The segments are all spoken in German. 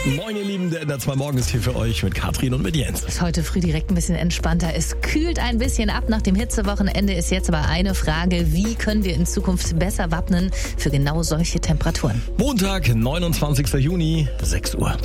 Moin ihr Lieben, der NDR 2 Morgen ist hier für euch mit Katrin und mit Jens. Ist heute früh direkt ein bisschen entspannter. Es kühlt ein bisschen ab nach dem Hitzewochenende. Ist jetzt aber eine Frage, wie können wir in Zukunft besser wappnen für genau solche Temperaturen? Montag, 29. Juni, 6 Uhr.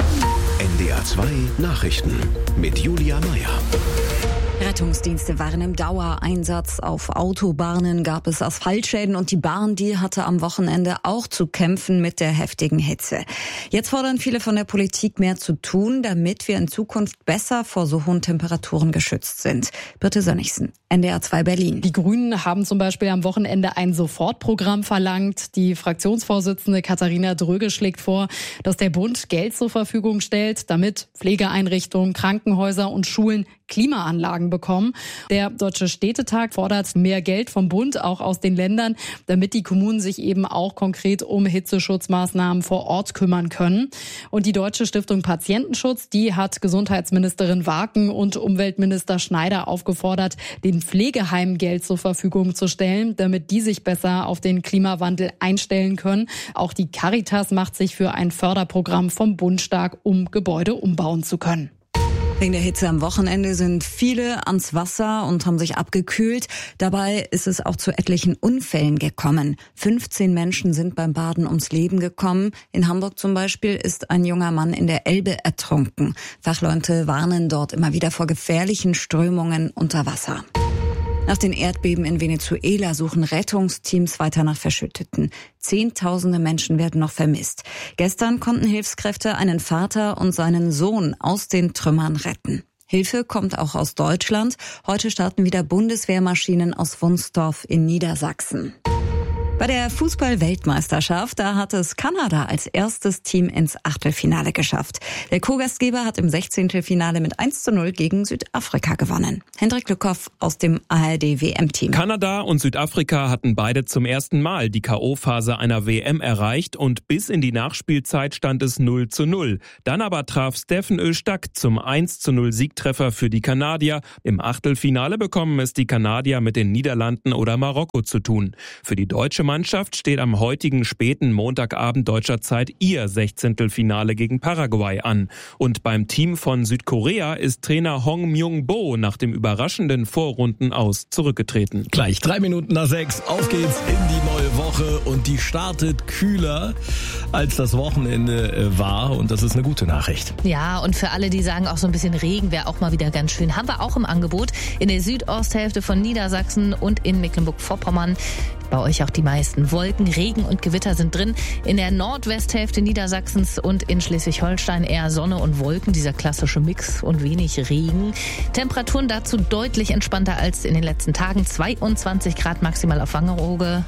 NDR 2 Nachrichten mit Julia Meyer. Rettungsdienste waren im Dauereinsatz. Auf Autobahnen gab es Asphaltschäden und die Bahn, die hatte am Wochenende auch zu kämpfen mit der heftigen Hitze. Jetzt fordern viele von der Politik mehr zu tun, damit wir in Zukunft besser vor so hohen Temperaturen geschützt sind. Birte Sönnigsen, NDR 2 Berlin. Die Grünen haben zum Beispiel am Wochenende ein Sofortprogramm verlangt. Die Fraktionsvorsitzende Katharina Dröge schlägt vor, dass der Bund Geld zur Verfügung stellt, damit Pflegeeinrichtungen, Krankenhäuser und Schulen Klimaanlagen bekommen. Der Deutsche Städtetag fordert mehr Geld vom Bund, auch aus den Ländern, damit die Kommunen sich eben auch konkret um Hitzeschutzmaßnahmen vor Ort kümmern können. Und die Deutsche Stiftung Patientenschutz, die hat Gesundheitsministerin Waken und Umweltminister Schneider aufgefordert, den Pflegeheimen Geld zur Verfügung zu stellen, damit die sich besser auf den Klimawandel einstellen können. Auch die Caritas macht sich für ein Förderprogramm vom Bund stark, um Gebäude umbauen zu können. Wegen der Hitze am Wochenende sind viele ans Wasser und haben sich abgekühlt. Dabei ist es auch zu etlichen Unfällen gekommen. 15 Menschen sind beim Baden ums Leben gekommen. In Hamburg zum Beispiel ist ein junger Mann in der Elbe ertrunken. Fachleute warnen dort immer wieder vor gefährlichen Strömungen unter Wasser. Nach den Erdbeben in Venezuela suchen Rettungsteams weiter nach Verschütteten. Zehntausende Menschen werden noch vermisst. Gestern konnten Hilfskräfte einen Vater und seinen Sohn aus den Trümmern retten. Hilfe kommt auch aus Deutschland. Heute starten wieder Bundeswehrmaschinen aus Wunstorf in Niedersachsen. Bei der Fußball-Weltmeisterschaft, da hat es Kanada als erstes Team ins Achtelfinale geschafft. Der Co-Gastgeber hat im 16. Finale mit 1:0 gegen Südafrika gewonnen. Hendrik Lückhoff aus dem ARD-WM-Team. Kanada und Südafrika hatten beide zum ersten Mal die K.O.-Phase einer WM erreicht und bis in die Nachspielzeit stand es 0:0. Dann aber traf Steffen Öztag zum 1:0 Siegtreffer für die Kanadier. Im Achtelfinale bekommen es die Kanadier mit den Niederlanden oder Marokko zu tun. Für die deutsche Mannschaft steht am heutigen späten Montagabend deutscher Zeit ihr 16. Finale gegen Paraguay an. Und beim Team von Südkorea ist Trainer Hong Myung-bo nach dem überraschenden Vorrundenaus zurückgetreten. Gleich 3 Minuten nach 6, auf geht's in die neue Woche und die startet kühler als das Wochenende war und das ist eine gute Nachricht. Ja, und für alle, die sagen, auch so ein bisschen Regen wäre auch mal wieder ganz schön, haben wir auch im Angebot in der Südosthälfte von Niedersachsen und in Mecklenburg-Vorpommern. Bei euch auch die meisten Wolken, Regen und Gewitter sind drin. In der Nordwesthälfte Niedersachsens und in Schleswig-Holstein eher Sonne und Wolken, dieser klassische Mix und wenig Regen. Temperaturen dazu deutlich entspannter als in den letzten Tagen. 22 Grad maximal auf Wangerooge,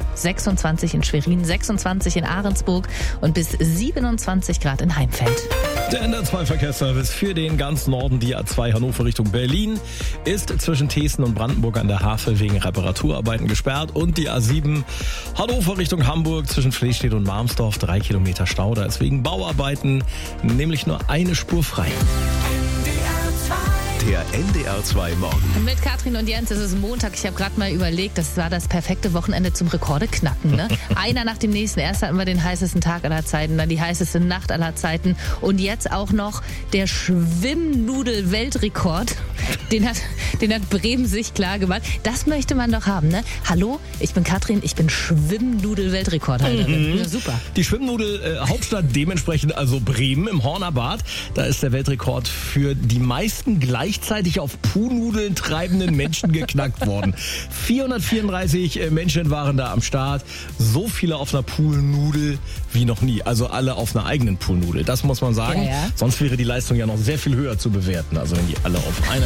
26 in Schwerin, 26 in Ahrensburg und bis 27 Grad in Heimfeld. Der NDR 2 Verkehrsservice für den ganzen Norden, die A2 Hannover Richtung Berlin, ist zwischen Thesen und Brandenburg an der Havel wegen Reparaturarbeiten gesperrt und die A7 Hannover Richtung Hamburg zwischen Flesstedt und Marmsdorf 3 Kilometer Stau. Da ist wegen Bauarbeiten nämlich nur eine Spur frei. Der NDR 2 Morgen. Mit Katrin und Jens, es ist Montag. Ich habe gerade mal überlegt, das war das perfekte Wochenende zum Rekorde knacken. Ne? Einer nach dem nächsten. Erst hatten wir den heißesten Tag aller Zeiten, dann die heißeste Nacht aller Zeiten und jetzt auch noch der Schwimmnudel-Weltrekord. Den hat Bremen sich klar gemacht. Das möchte man doch haben, ne? Hallo, ich bin Katrin, ich bin Schwimmnudel-Weltrekordhalterin. Ja, super. Die Schwimmnudel-Hauptstadt dementsprechend also Bremen im Horner Bad. Da ist der Weltrekord für die meisten gleichzeitig auf Puhnudeln treibenden Menschen geknackt worden. 434 Menschen waren da am Start. So viele auf einer Poolnudel wie noch nie. Also alle auf einer eigenen Poolnudel. Das muss man sagen. Ja. Sonst wäre die Leistung ja noch sehr viel höher zu bewerten. Also wenn die alle auf einer